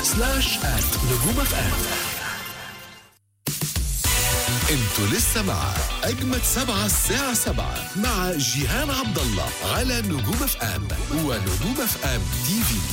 facebook.com/@نجوم FM. انتوا لسه مع أجمد 7 الساعة 7 مع جيهان عبد الله على نجوم اف ام ونجوم اف ام تي في.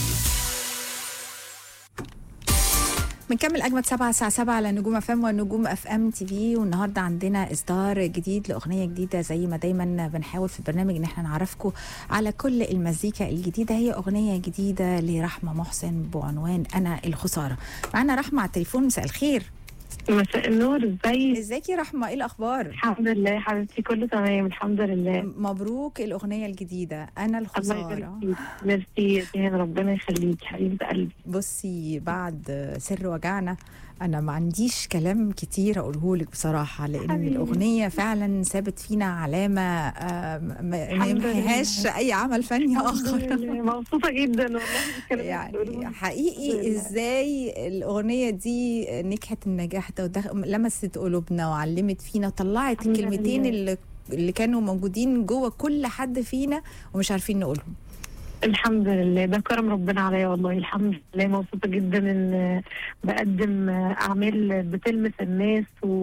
بنكمل أجمد 7 الساعة 7 على نجوم اف ام ونجوم اف ام تي في، والنهارده عندنا إصدار جديد لأغنية جديدة. زي ما دايما بنحاول في البرنامج إن احنا نعرفكم على كل المزيكا الجديدة. هي أغنية جديدة لرحمة محسن بعنوان أنا الخسارة. معانا رحمة على التليفون. مساء الخير. مساء النور. ازيك يا رحمة؟ ايه الأخبار؟ الحمد لله يا حبيبتي، كله تمام الحمد لله. مبروك الأغنية الجديدة أنا الخسارة. ميرسي يا ربنا يخليك حبيبة قلبي. بصي، بعد سر وجعنا أنا ما عنديش كلام كتير أقوله لك بصراحة، لأن حبيبي. الأغنية فعلا سابت فينا علامة ما يمحيهاش أي عمل فني آخر. مبسوطة جدا والله. يعني حقيقي إزاي الأغنية دي نجحت النجاح ده لمست قلوبنا وعلمت فينا وطلعت الكلمتين اللي كانوا موجودين جوه كل حد فينا ومش عارفين نقولهم. الحمد لله، ده كرم ربنا عليا والله. الحمد لله، مبسوطة جدا ان بقدم اعمال بتلمس الناس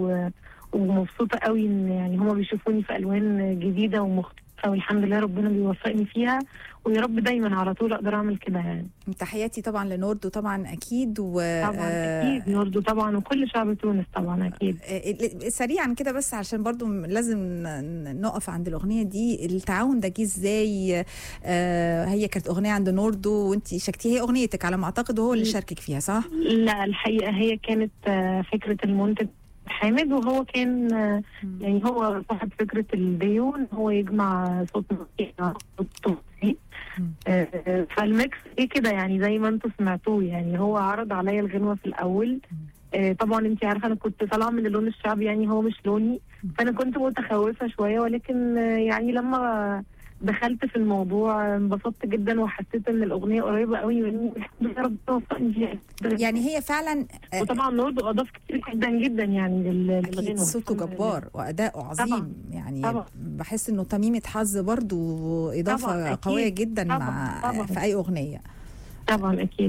ومبسوطة قوي ان يعني هما بيشوفوني في الوان جديدة ومختلفة، والحمد لله ربنا بيوفقني فيها، ويا رب دايما على طول اقدر اعمل كده. يعني تحياتي طبعا لنوردو طبعا اكيد طبعا اكيد نوردو طبعا وكل شعب تونس طبعا اكيد. سريعا كده بس عشان برضو لازم نقف عند الاغنيه دي. التعاون ده جه ازاي؟ هي كانت اغنيه عند نوردو وانت شاركتيها، هي اغنيتك على ما اعتقد وهو اللي شاركك فيها صح؟ لا الحقيقه هي كانت فكره المنتج حامد، وهو كان يعني هو صاحب فكره الديو ان هو يجمع صوت موسيقى فالميكس ايه كده يعني زي ما انتم سمعتوه. يعني هو عرض عليا الغنوه في الاول. طبعا انت عارفه انا كنت طالعه من اللون الشعبي، يعني هو مش لوني، فانا كنت متخوفه شويه، ولكن يعني لما دخلت في الموضوع انبسطت جدا وحسيت ان الاغنيه قريبه قوي مني. الحمد لله ربنا وفقني فيها. يعني هي فعلا وطبعا نوردو اضاف كتير جدا جدا يعني للغنوه. صوته جبار واداؤه عظيم طبعا. يعني طبعا. بحس انه تميمه حظ برضو اضافه قويه جدا طبعا. في اي اغنيه طبعا اكيد.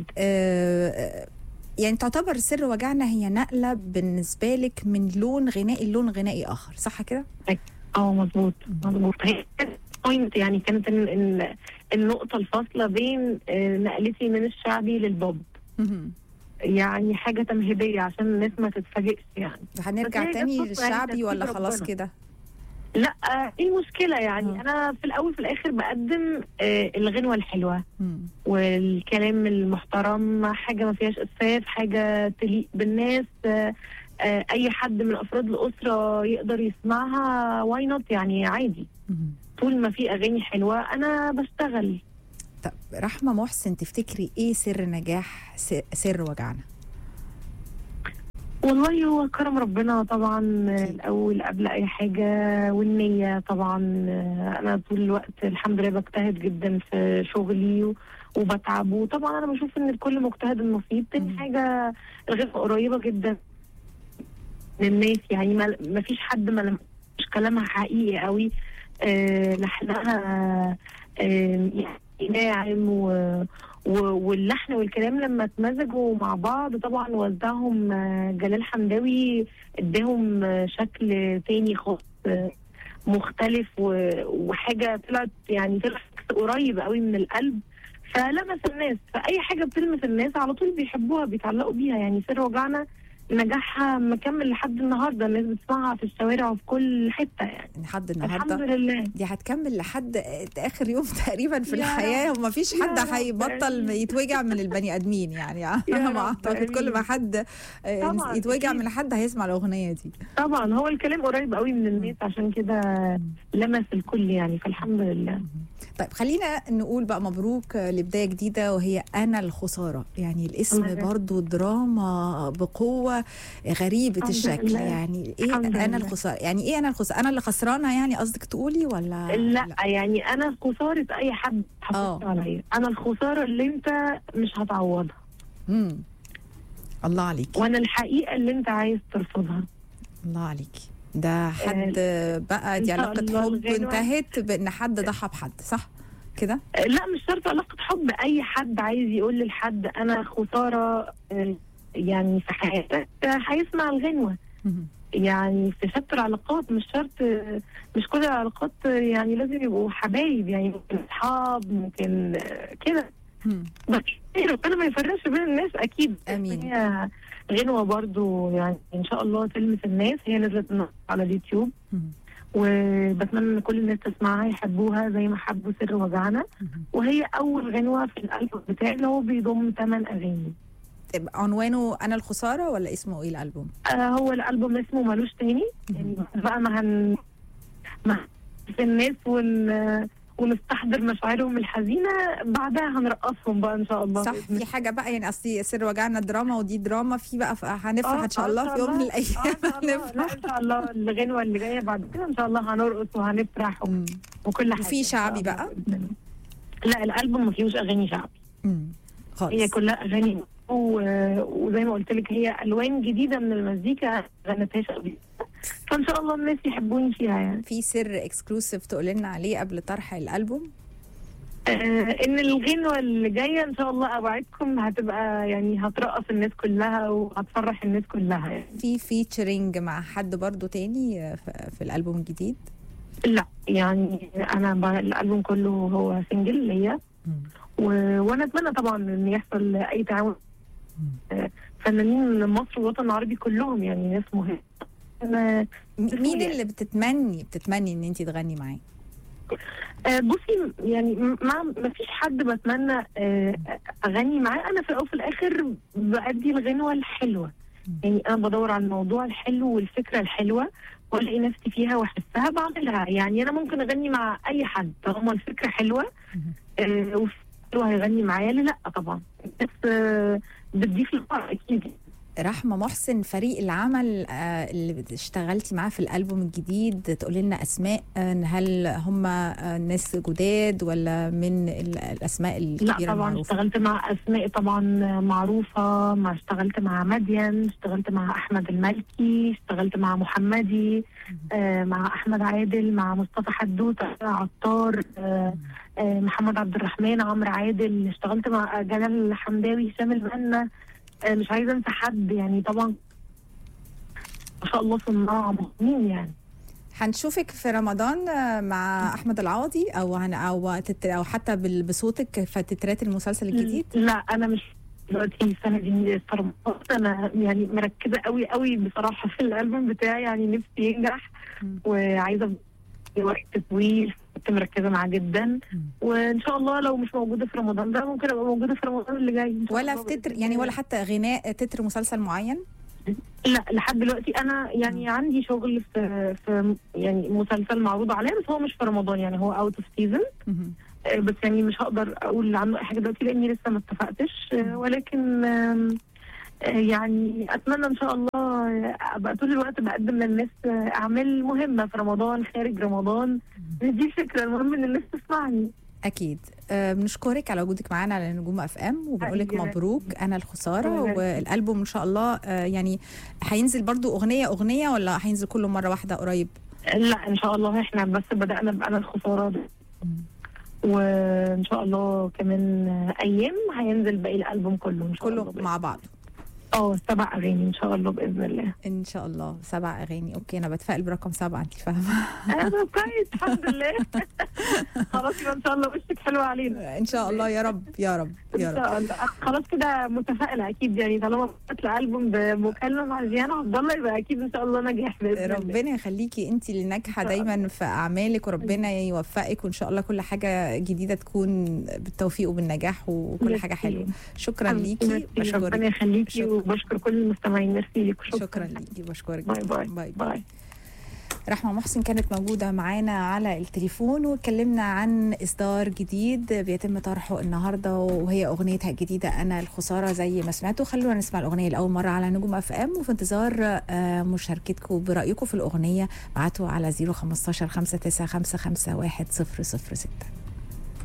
يعني تعتبر سر وجعنا هي نقله بالنسبه لك من لون غنائي للون غنائي اخر، صح كده؟ مظبوط. هي بوينت يعني كانت النقطة الفاصلة بين نقلتي من الشعبي للبوب. يعني حاجة تمهيدية عشان الناس ما تتفاجئش. يعني هنرجع تاني للشعبي ولا خلاص كده؟ لا ايه المشكلة يعني أنا في الأول في الآخر بقدم الغنوة الحلوة والكلام المحترم، حاجة ما فيهاش إسفاف، حاجة تليق بالناس. أي حد من أفراد الأسرة يقدر يسمعها، واي نوت يعني عادي. طول ما في أغاني حلوة أنا بشتغل. طب رحمة محسن، تفتكري إيه سر نجاح سر وجعنا؟ والله هو كرم ربنا طبعا الأول قبل أي حاجة، والنية طبعا. أنا طول الوقت الحمد لله بجتهد جدا في شغلي وبتعب، وطبعا أنا بشوف إن الكل مجتهد النصيب. تاني حاجة الغنوة قريبة جدا للناس، يعني ما فيش حد ما مش كلامها حقيقي قوي. لحنها يعني ناعم واللحن والكلام لما اتمزجوا مع بعض طبعا وزعهم جلال حمداوي، اداهم شكل تاني خاص مختلف وحاجة طلعت قريب قوي من القلب، فلمس الناس. فأي حاجة بتلمس الناس على طول بيحبوها بيتعلقوا بيها. يعني سر وجعنا نجاحها مكمل لحد النهارده، الناس بتسمعها في الشوارع وفي كل حته يعني لحد النهارده. الحمد لله. دي هتكمل لحد اخر يوم تقريبا في الحياه، وما فيش حد هيبطل يتوجع من البني ادمين. يعني انا ما اعتقد كل ما حد يتوجع من حد هيسمع الاغنيه دي. طبعا هو الكلام قريب قوي من الناس، عشان كده لمس الكل يعني، فالحمد لله. طيب خلينا نقول بقى مبروك لبداية جديدة وهي أنا الخسارة. يعني الاسم برضو دراما بقوة غريبة الشكل. يعني إيه أنا الخسارة؟ يعني إيه أنا الخسارة؟ أنا اللي خسرانة يعني قصدك تقولي ولا لا يعني أنا خسارة أي حد حافظت عليا. أنا الخسارة اللي أنت مش هتعوضها. الله عليك. وأنا الحقيقة اللي أنت عايز ترفضها. الله عليك. ده حد بقى دي علاقة حب انتهت بأن حد ضحى بحد، صح؟ كده؟ لا مش شرط علاقه حب، اي حد عايز يقول لحد انا خساره يعني في حياتك هيسمع الغنوه. يعني في شتى العلاقات، مش شرط، مش كل العلاقات يعني لازم يبقوا حبايب، يعني ممكن اصحاب، ممكن كده. بس ربنا ما يفرقش بين الناس اكيد. امين. هي غنوه برضو يعني ان شاء الله تلمس الناس، هي نزلت على اليوتيوب وبتمنى ان كل الناس تسمعها يحبوها زي ما حبوا سر وجعنا. وهي اول غنوه في الالبوم بتاعي اللي هو بيضم 8 اغاني. عنوانه انا الخساره ولا اسمه ايه الالبوم؟ هو الالبوم اسمه ملوش تاني. يعني بقى ما في الناس ونستحضر مشاعرهم الحزينه، بعدها هنرقصهم بقى ان شاء الله. صح، في حاجه بقى يعني اصلي سر وجعنا دراما ودي دراما، في بقى هنفرح ان شاء الله في يوم من الايام. لا ان شاء الله الغنوه اللي جايه بعد كده ان شاء الله هنرقص وهنفرح وكل حاجه. وفي شعبي بقى؟ لا الالبوم ما فيهوش اغاني شعبي خالص، هي كلها اغاني وزي ما قلت لك هي الوان جديده من المزيكا ما غنتهاش قبل، فان شاء الله الناس يحبوني فيها. يعني في سر اكسكلوسيف تقول لنا عليه قبل طرح الالبوم؟ ان الغنوه اللي جايه ان شاء الله اوعدكم هتبقى يعني هترقص الناس كلها وهتفرح الناس كلها. يعني في فيتشرنج مع حد برضو تاني في الالبوم الجديد؟ لا يعني انا الالبوم كله هو سنجل ليا، وانا اتمنى طبعا ان يحصل اي تعاون فنانين مصر والوطن العربي كلهم، يعني ناس مهمه. مين اللي بتتمني ان انت تغني معاه؟ بصي يعني ما فيش حد بتمنى اغني معاه. انا في الاول وفي الاخر بأدي الغنوه الحلوه، يعني انا بدور على الموضوع الحلو والفكره الحلوه والاقي نفسي فيها واحسها بعملها. يعني انا ممكن اغني مع اي حد طالما الفكره حلوه وفكره هيغني معايا. لا طبعا بس بتضيف لي اكيد. رحمة محسن، فريق العمل اللي اشتغلتي معاه في الألبوم الجديد تقولي لنا أسماء، هل هم ناس جداد ولا من الأسماء الكبيرة لا طبعا المعروفة؟ اشتغلت مع أسماء طبعا معروفة، ما اشتغلت مع مدين، اشتغلت مع أحمد المالكي، اشتغلت مع محمدي، مع أحمد عادل، مع مصطفى حدوتة، عطار، محمد عبد الرحمن، عمرو عادل، اشتغلت مع جلال حمداوي، هشام البنا، مش عايزه انسى حد. يعني طبعا ما شاء الله صناع مهمين. يعني هنشوفك في رمضان مع احمد العوضي او حتى بصوتك في تترات المسلسل الجديد؟ لا انا مش دلوقتي السنه دي في رمضان، انا يعني مركزه قوي قوي بصراحه في الالبوم بتاعي، يعني نفسي ينجح وعايزه وقت طويل كنت مركزه معاه جدا. وان شاء الله لو مش موجوده في رمضان ده ممكن ابقى موجوده في رمضان اللي جاي ولا في تتر يعني، ولا حتى غناء تتر مسلسل معين؟ لا لحد دلوقتي انا يعني عندي شغل في يعني مسلسل معروض عليه بس هو مش في رمضان، يعني هو اوت اوف سيزون. بس يعني مش هقدر اقول عنه اي حاجه دلوقتي لاني لسه ما اتفقتش. ولكن يعني اتمنى ان شاء الله ابقى طول الوقت بقدم للناس اعمال مهمه في رمضان خارج رمضان. دي الفكره، المهم ان الناس تسمعني. اكيد. بنشكرك على وجودك معانا على نجوم اف ام وبنقول لك مبروك انا الخساره. والالبوم ان شاء الله يعني هينزل برضو اغنيه ولا هينزل كله مره واحده قريب؟ لا ان شاء الله احنا بس بدانا بانا الخساره ده وان شاء الله كمان ايام هينزل باقي الالبوم كله ان شاء الله كله مع بعض. 7 اغاني ان شاء الله باذن الله. ان شاء الله 7 اغاني. اوكي انا بتفائل برقم 7 انت فاهمه. كويس الحمد لله. خلاص يبقى ان شاء الله وشك حلو علينا ان شاء الله. يا رب يا رب يا رب. ان شاء الله. خلاص كده متفائله اكيد، يعني طالما طلع البوم بمكالمه مع جيهان عبد الله يبقى اكيد ان شاء الله نجاح باذن الله. ربنا يخليكي، انت اللي ناجحه دايما في اعمالك وربنا يوفقك وان شاء الله كل حاجه جديده تكون بالتوفيق وبالنجاح وكل حاجه حلوه. شكرا ليكي. ربنا يخليكي وبشكر كل المستمعين. ميرسي ليك. شكرا ليكي. بشكرك. باي باي باي. رحمة محسن كانت موجودة معانا على التليفون واتكلمنا عن إصدار جديد بيتم طرحه النهاردة وهي أغنيتها الجديدة أنا الخسارة زي ما سمعتوا. خلونا نسمع الأغنية لأول مرة على نجوم أف أم وفي انتظار مشاركتكم برأيكم في الأغنية. بعتوا على 015 5955 100 06.